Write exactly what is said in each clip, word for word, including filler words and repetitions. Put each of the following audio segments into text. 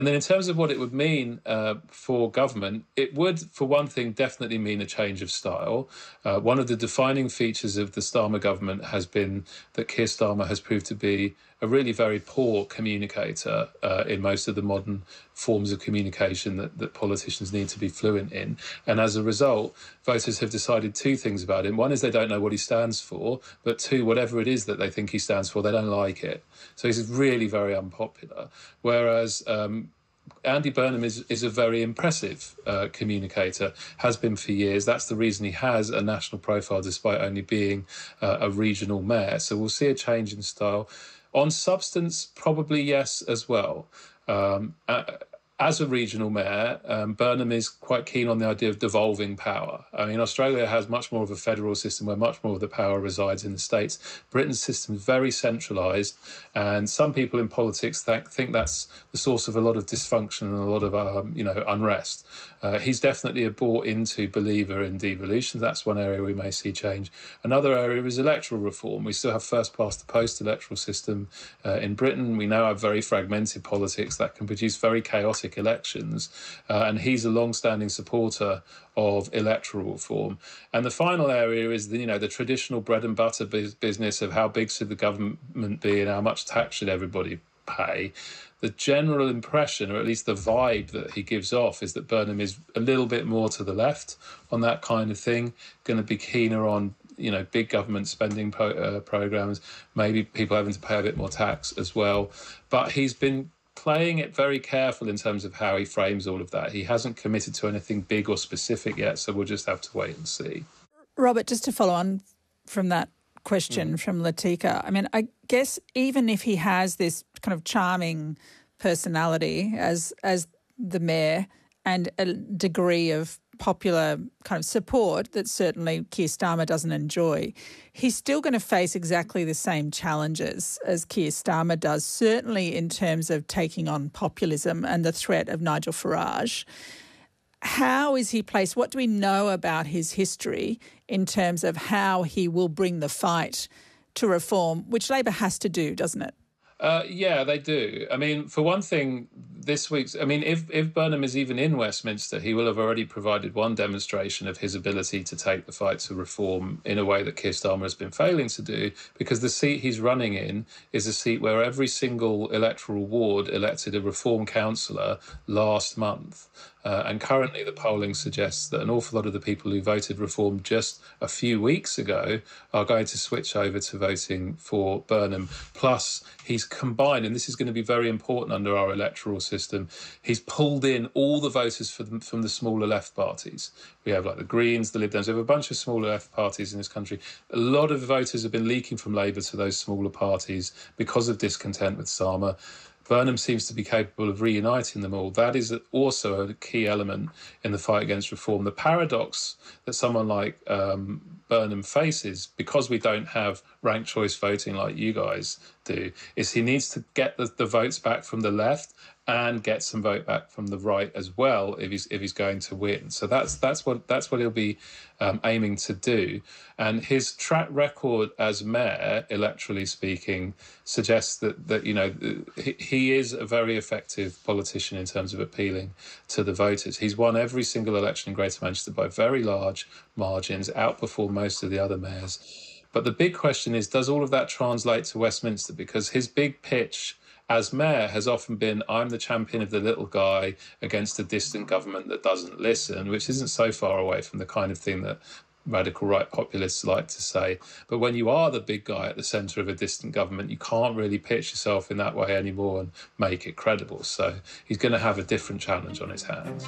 And then in terms of what it would mean uh, for government, it would, for one thing, definitely mean a change of style. Uh, one of the defining features of the Starmer government has been that Keir Starmer has proved to be a really very poor communicator uh, in most of the modern forms of communication that, that politicians need to be fluent in. And as a result, voters have decided two things about him. One is they don't know what he stands for, but two, whatever it is that they think he stands for, they don't like it. So he's really very unpopular. Whereas um, Andy Burnham is, is a very impressive uh, communicator, has been for years. That's the reason he has a national profile despite only being uh, a regional mayor. So we'll see a change in style. On substance, probably yes as well. Um, uh, as a regional mayor, um, Burnham is quite keen on the idea of devolving power. I mean, Australia has much more of a federal system where much more of the power resides in the states. Britain's system is very centralised, and some people in politics th- think that's the source of a lot of dysfunction and a lot of, um, you know, unrest. Uh, he's definitely a bought into believer in devolution. That's one area we may see change. Another area is electoral reform. We still have first past the post electoral system uh, in Britain. We now have very fragmented politics that can produce very chaotic elections. Uh, and he's a long-standing supporter of electoral reform. And the final area is the, you know, the traditional bread and butter business of how big should the government be and how much tax should everybody pay. The general impression, or at least the vibe that he gives off, is that Burnham is a little bit more to the left on that kind of thing, going to be keener on, you know, big government spending pro- uh, programs, maybe people having to pay a bit more tax as well. But he's been playing it very careful in terms of how he frames all of that. He hasn't committed to anything big or specific yet, so we'll just have to wait and see. Robert, just to follow on from that question mm. from Latika, I mean, I guess even if he has this kind of charming personality as as the mayor and a degree of popular kind of support that certainly Keir Starmer doesn't enjoy, he's still going to face exactly the same challenges as Keir Starmer does, certainly in terms of taking on populism and the threat of Nigel Farage. How is he placed? What do we know about his history in terms of how he will bring the fight to reform, which Labor has to do, doesn't it? Uh, yeah, they do. I mean, for one thing, this week's, I mean, if, if Burnham is even in Westminster, he will have already provided one demonstration of his ability to take the fight to reform in a way that Keir Starmer has been failing to do, because the seat he's running in is a seat where every single electoral ward elected a reform councillor last month. Uh, and currently the polling suggests that an awful lot of the people who voted Reform just a few weeks ago are going to switch over to voting for Burnham. Plus, he's combined, and this is going to be very important under our electoral system, he's pulled in all the voters for the, from the smaller left parties. We have like the Greens, the Lib Dems, we have a bunch of smaller left parties in this country. A lot of voters have been leaking from Labour to those smaller parties because of discontent with Starmer. Burnham seems to be capable of reuniting them all. That is also a key element in the fight against reform. The paradox that someone like um, Burnham faces, because we don't have ranked choice voting like you guys do, is he needs to get the, the votes back from the left and get some vote back from the right as well if he's if he's going to win. So that's that's what that's what he'll be um, aiming to do. And his track record as mayor, electorally speaking, suggests that that you know he, he is a very effective politician in terms of appealing to the voters. He's won every single election in Greater Manchester by very large margins, outperformed most of the other mayors. But the big question is, does all of that translate to Westminster? Because his big pitch as mayor has often been, I'm the champion of the little guy against a distant government that doesn't listen, which isn't so far away from the kind of thing that radical right populists like to say. But when you are the big guy at the centre of a distant government, you can't really pitch yourself in that way anymore and make it credible. So he's going to have a different challenge on his hands.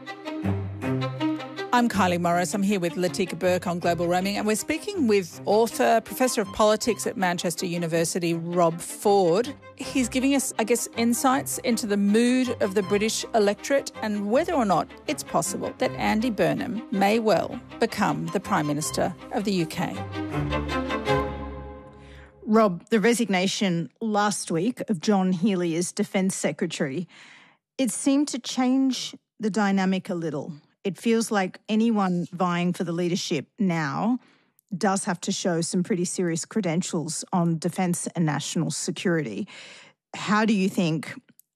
I'm Kylie Morris. I'm here with Latika Burke on Global Roaming, and we're speaking with author, Professor of Politics at Manchester University, Rob Ford. He's giving us, I guess, insights into the mood of the British electorate and whether or not it's possible that Andy Burnham may well become the Prime Minister of the U K. Rob, the resignation last week of John Healey as Defence Secretary, it seemed to change the dynamic a little. It feels like anyone vying for the leadership now does have to show some pretty serious credentials on defence and national security. How do you think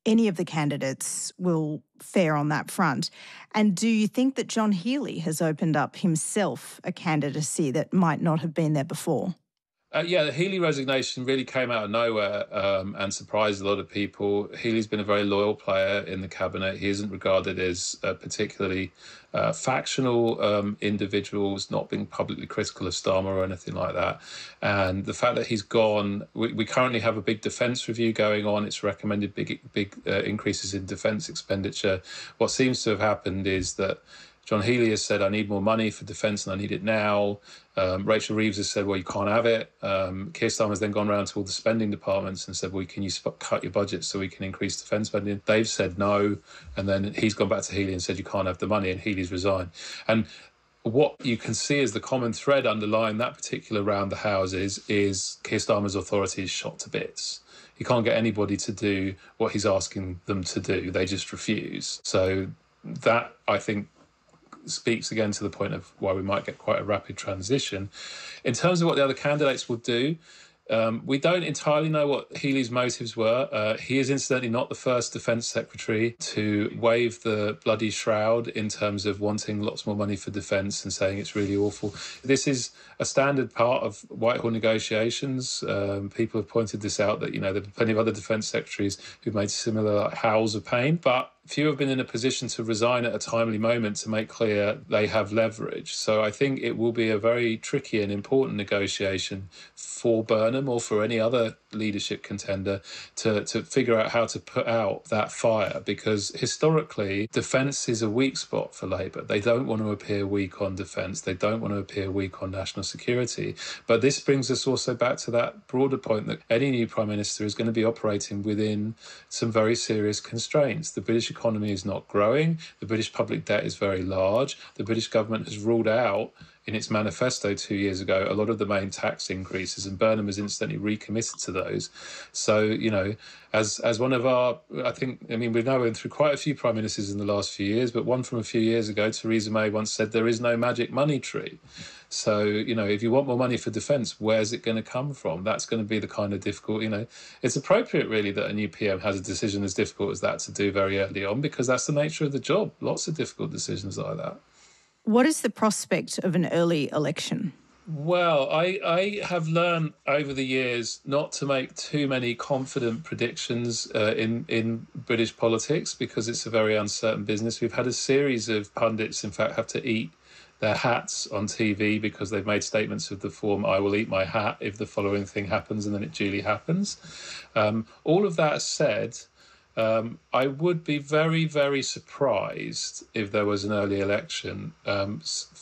any of the candidates will fare on that front. And do you think that John Healey has opened up himself a candidacy that might not have been there before? Uh, yeah, the Healey resignation really came out of nowhere um, and surprised a lot of people. Healey's been a very loyal player in the cabinet. He isn't regarded as a particularly uh, factional um, individual, has not been publicly critical of Starmer or anything like that. And the fact that he's gone, we, we currently have a big defence review going on. It's recommended big, big uh, increases in defence expenditure. What seems to have happened is that John Healey has said, I need more money for defence and I need it now. Um, Rachel Reeves has said, well, you can't have it. Um, Keir Starmer's then gone around to all the spending departments and said, well, can you sp- cut your budget so we can increase defence spending? They've said no. And then he's gone back to Healey and said, you can't have the money, and Healey's resigned. And what you can see as the common thread underlying that particular round the houses is Keir Starmer's authority is shot to bits. He can't get anybody to do what he's asking them to do. They just refuse. So that, I think, speaks again to the point of why we might get quite a rapid transition. In terms of what the other candidates will do, um, we don't entirely know what Healey's motives were. Uh, he is incidentally not the first Defence Secretary to wave the bloody shroud in terms of wanting lots more money for defence and saying it's really awful. This is a standard part of Whitehall negotiations. Um, people have pointed this out, that, you know, there are plenty of other Defence Secretaries who've made similar like, howls of pain, but few have been in a position to resign at a timely moment to make clear they have leverage. So I think it will be a very tricky and important negotiation for Burnham or for any other leadership contender to, to figure out how to put out that fire, because historically defence is a weak spot for Labour. They don't want to appear weak on defence. They don't want to appear weak on national security. But this brings us also back to that broader point that any new Prime Minister is going to be operating within some very serious constraints. The British economy is not growing. The British public debt is very large. The British government has ruled out in its manifesto two years ago a lot of the main tax increases, and Burnham has instantly recommitted to those. So, you know, as as one of our, I think, I mean, we've now been through quite a few prime ministers in the last few years, but one from a few years ago, Theresa May, once said there is no magic money tree. So, you know, if you want more money for defence, where's it going to come from? That's going to be the kind of difficult, you know, it's appropriate really that a new P M has a decision as difficult as that to do very early on, because that's the nature of the job. Lots of difficult decisions like that. What is the prospect of an early election? Well, I, I have learned over the years not to make too many confident predictions uh, in, in British politics, because it's a very uncertain business. We've had a series of pundits, in fact, have to eat their hats on T V because they've made statements of the form, I will eat my hat if the following thing happens, and then it duly happens. Um, all of that said, Um, I would be very, very surprised if there was an early election um,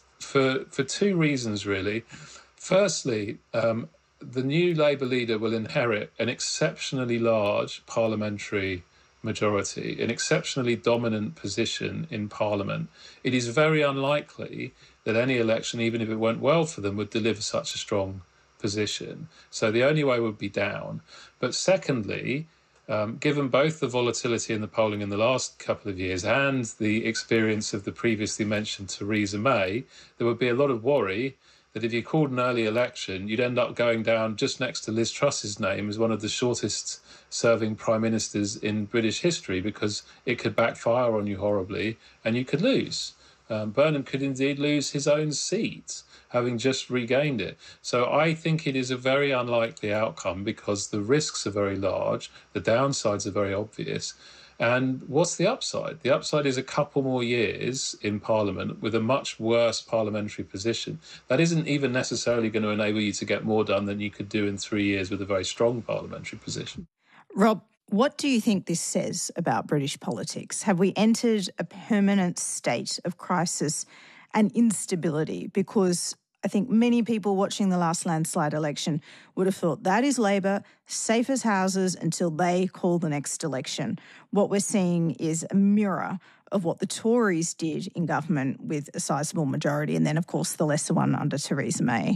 for for two reasons, really. Firstly, um, the new Labour leader will inherit an exceptionally large parliamentary majority, an exceptionally dominant position in Parliament. It is very unlikely that any election, even if it went well for them, would deliver such a strong position. So the only way would be down. But secondly, Um, given both the volatility in the polling in the last couple of years and the experience of the previously mentioned Theresa May, there would be a lot of worry that if you called an early election, you'd end up going down just next to Liz Truss's name as one of the shortest serving prime ministers in British history, because it could backfire on you horribly and you could lose. Um, Burnham could indeed lose his own seat, having just regained it. So I think it is a very unlikely outcome because the risks are very large, the downsides are very obvious. And what's the upside? The upside is a couple more years in Parliament with a much worse parliamentary position. That isn't even necessarily going to enable you to get more done than you could do in three years with a very strong parliamentary position. Rob, what do you think this says about British politics? Have we entered a permanent state of crisis and instability? Because I think many people watching the last landslide election would have thought that is Labor, safe as houses until they call the next election. What we're seeing is a mirror of what the Tories did in government with a sizable majority, and then, of course, the lesser one under Theresa May.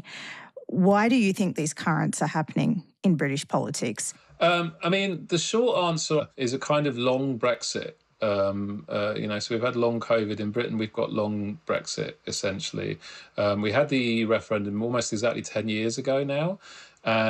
Why do you think these currents are happening in British politics? Um, I mean, the short answer is a kind of long Brexit. Um, uh, you know, so we've had long COVID in Britain. We've got long Brexit, essentially. Um, we had the referendum almost exactly ten years ago now. And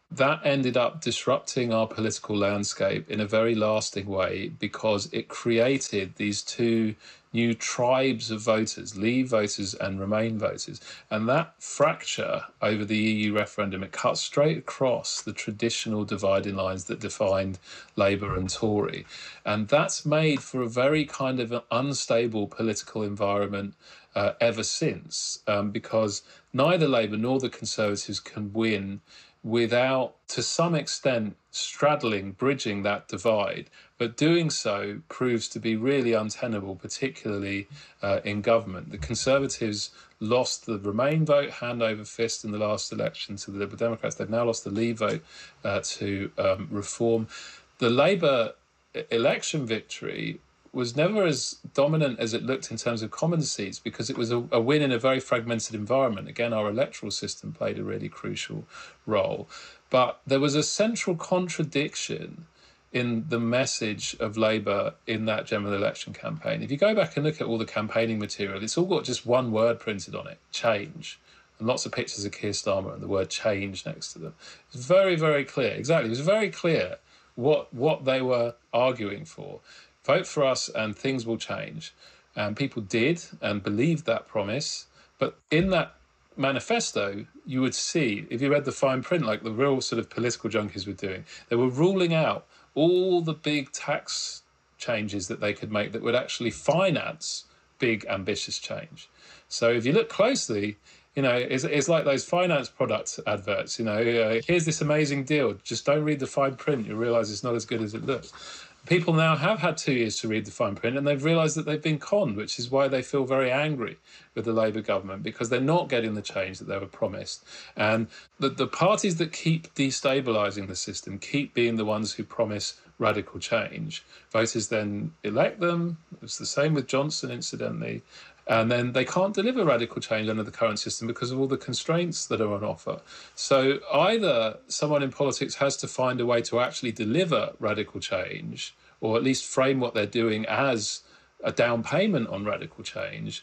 that ended up disrupting our political landscape in a very lasting way because it created these two new tribes of voters, Leave voters and Remain voters. And that fracture over the E U referendum, it cut straight across the traditional dividing lines that defined Labour and Tory. And that's made for a very kind of an unstable political environment uh, ever since, um, because neither Labour nor the Conservatives can win without, to some extent, straddling, bridging that divide. But doing so proves to be really untenable, particularly uh, in government. The Conservatives lost the Remain vote hand over fist in the last election to the Liberal Democrats. They've now lost the Leave vote uh, to um, Reform. The Labour election victory was never as dominant as it looked in terms of common seats because it was a, a win in a very fragmented environment. Again, our electoral system played a really crucial role. But there was a central contradiction in the message of Labour in that general election campaign. If you go back and look at all the campaigning material, it's all got just one word printed on it, change, and lots of pictures of Keir Starmer and the word change next to them. It's very, very clear. Exactly. It was very clear what what they were arguing for. Vote for us and things will change. And people did and believed that promise. But in that manifesto, you would see, if you read the fine print, like the real sort of political junkies were doing, they were ruling out all the big tax changes that they could make that would actually finance big, ambitious change. So if you look closely, you know, it's, it's like those finance product adverts, you know, uh, here's this amazing deal. Just don't read the fine print. You'll realise it's not as good as it looks. People now have had two years to read the fine print and they've realised that they've been conned, which is why they feel very angry with the Labour government, because they're not getting the change that they were promised. And the, the parties that keep destabilising the system, keep being the ones who promise radical change. Voters then elect them. It's the same with Johnson, incidentally. And then they can't deliver radical change under the current system because of all the constraints that are on offer. So either someone in politics has to find a way to actually deliver radical change, or at least frame what they're doing as a down payment on radical change,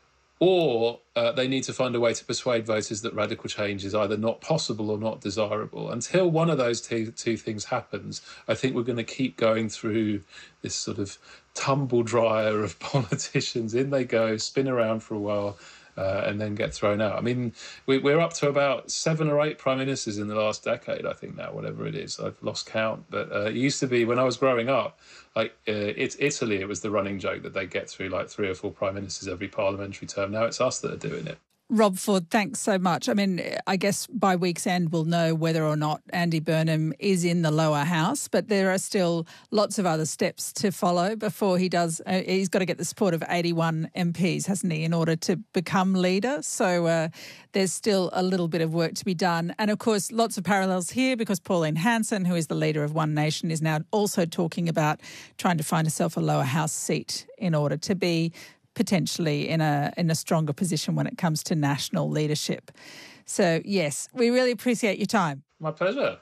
or uh, they need to find a way to persuade voters that radical change is either not possible or not desirable. Until one of those two, two things happens, I think we're going to keep going through this sort of tumble dryer of politicians. In they go, spin around for a while, uh, and then get thrown out. I mean, we, we're up to about seven or eight prime ministers in the last decade, I think now, whatever it is. I've lost count. But uh, it used to be, when I was growing up, like uh, it's Italy, it was the running joke that they get through like three or four prime ministers every parliamentary term. Now it's us that are doing it. Rob Ford, thanks so much. I mean, I guess by week's end we'll know whether or not Andy Burnham is in the lower house, but there are still lots of other steps to follow before he does. Uh, he's got to get the support of eighty-one M Ps, hasn't he, in order to become leader? So uh, there's still a little bit of work to be done. And of course, lots of parallels here because Pauline Hanson, who is the leader of One Nation, is now also talking about trying to find herself a lower house seat in order to be potentially in a in a stronger position when it comes to national leadership. So, yes, we really appreciate your time. My pleasure.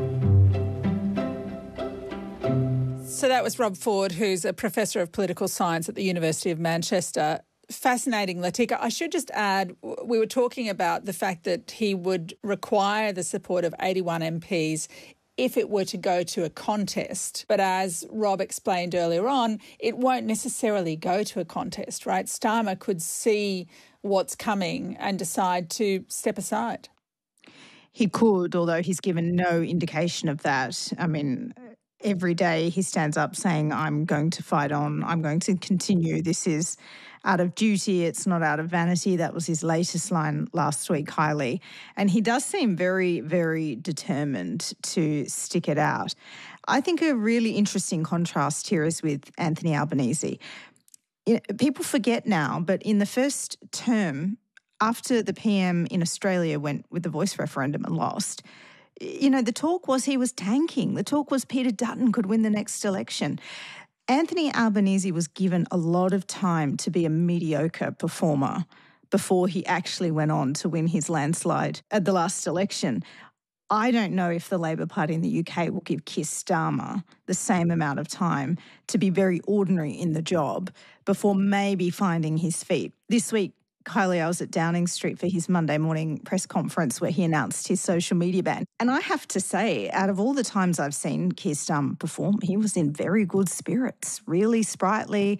So that was Rob Ford, who's a professor of political science at the University of Manchester. Fascinating, Latika. I should just add, we were talking about the fact that he would require the support of eighty-one M Ps if it were to go to a contest. But as Rob explained earlier on, it won't necessarily go to a contest, right? Starmer could see what's coming and decide to step aside. He could, although he's given no indication of that. I mean, every day he stands up saying, I'm going to fight on, I'm going to continue. This is out of duty, it's not out of vanity. That was his latest line last week, highly. And he does seem very, very determined to stick it out. I think a really interesting contrast here is with Anthony Albanese. You know, people forget now, but in the first term, after the P M in Australia went with the voice referendum and lost, you know, the talk was he was tanking. The talk was Peter Dutton could win the next election. Anthony Albanese was given a lot of time to be a mediocre performer before he actually went on to win his landslide at the last election. I don't know if the Labor Party in the U K will give Keir Starmer the same amount of time to be very ordinary in the job before maybe finding his feet. This week, Kylie, I was at Downing Street for his Monday morning press conference where he announced his social media ban. And I have to say, out of all the times I've seen Keir Starmer perform, he was in very good spirits, really sprightly,